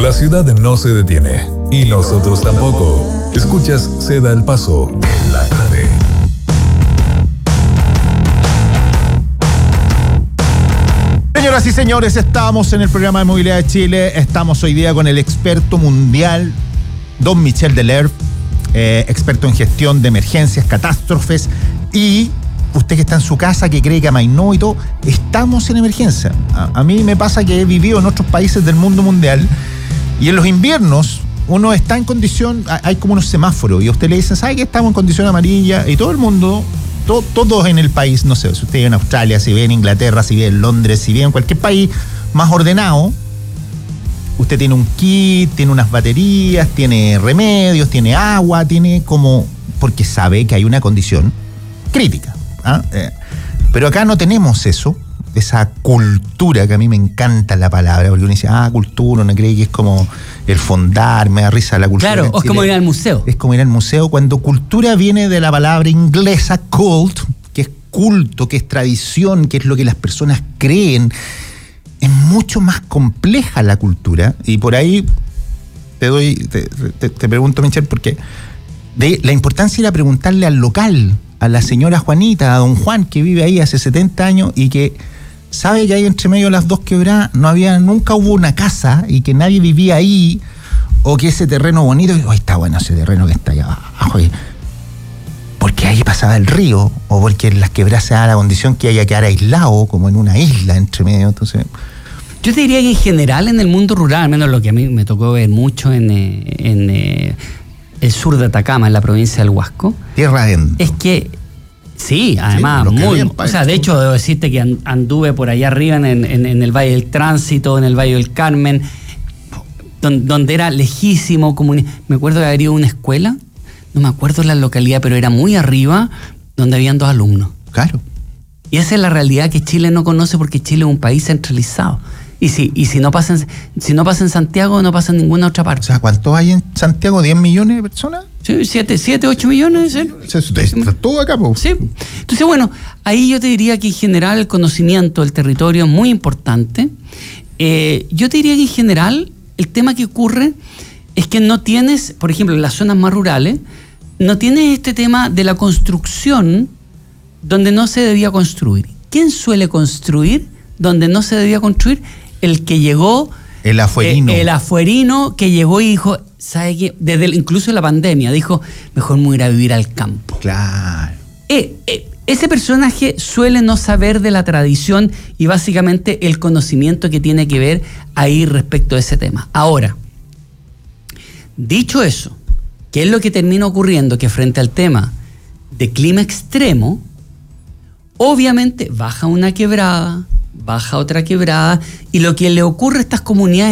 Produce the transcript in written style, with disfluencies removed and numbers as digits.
La ciudad no se detiene y nosotros tampoco. Escuchas Se da el paso en la tarde. Señoras y señores, estamos en el programa de Movilidad de Chile. Estamos hoy día con el experto mundial, don Michel Delerve, experto en gestión de emergencias, catástrofes. Y usted que está en su casa, que cree que amainó y todo, estamos en emergencia. A mí me pasa que he vivido en otros países del mundo mundial y en los inviernos uno está en condición, hay como unos semáforos y a usted le dicen, ¿sabe que estamos en condición amarilla? Y todo el mundo, todos en el país, no sé, si usted vive en Australia, si vive en Inglaterra, si vive en Londres, si vive en cualquier país más ordenado, usted tiene un kit, tiene unas baterías, tiene remedios, tiene agua, tiene como, porque sabe que hay una condición crítica. Pero acá no tenemos eso, esa cultura, que a mí me encanta la palabra, porque uno dice, cultura, uno cree que es como el fondar, me da risa la cultura. Claro, es como ir al museo. Es como ir al museo, cuando cultura viene de la palabra inglesa cult, que es culto, que es tradición, que es lo que las personas creen. Es mucho más compleja la cultura, y por ahí te pregunto, Michel, porque de la importancia era preguntarle al local, a la señora Juanita, a don Juan, que vive ahí hace 70 años y que sabe que ahí entre medio de las dos quebradas nunca hubo una casa y que nadie vivía ahí, o que ese terreno bonito, está bueno ese terreno que está allá abajo, porque ahí pasaba el río, o porque en las quebradas se da la condición que haya que quedar aislado, como en una isla entre medio. Entonces, yo te diría que en general en el mundo rural, al menos lo que a mí me tocó ver mucho en el sur de Atacama, en la provincia del Huasco, tierra adentro. Es que sí, además, de hecho, debo decirte que anduve por allá arriba en el Valle del Tránsito, en el Valle del Carmen, donde era lejísimo. Me acuerdo de haber ido a una escuela, no me acuerdo la localidad, pero era muy arriba, donde habían 2 alumnos. Claro. Y esa es la realidad que Chile no conoce, porque Chile es un país centralizado. Y si no pasa en Santiago, no pasa en ninguna otra parte. O sea, ¿cuántos hay en Santiago? ¿10 millones de personas? Sí, 7, 8 millones. Está todo acá, po. Sí. Entonces, bueno, ahí yo te diría que en general el conocimiento del territorio es muy importante. Yo te diría que en general el tema que ocurre es que no tienes, por ejemplo, en las zonas más rurales, no tienes este tema de la construcción donde no se debía construir. ¿Quién suele construir donde no se debía construir? El que llegó, el afuerino que llegó y dijo, ¿sabe qué? Desde incluso la pandemia, dijo, mejor me voy a ir a vivir al campo. Claro. Ese personaje suele no saber de la tradición y básicamente el conocimiento que tiene que ver ahí respecto a ese tema. Ahora, dicho eso, ¿qué es lo que termina ocurriendo? Que frente al tema de clima extremo, obviamente baja una quebrada, baja otra quebrada, y lo que le ocurre a estas comunidades